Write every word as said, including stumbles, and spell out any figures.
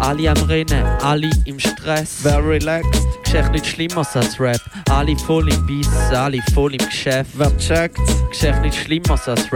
Alle am Rennen, alle im Stress. Wer relaxed, Geschäft nicht schlimmer als Rap. Alle voll im Biss, alle voll im Geschäft. wer checkt, Geschäft nicht schlimmer als Rap.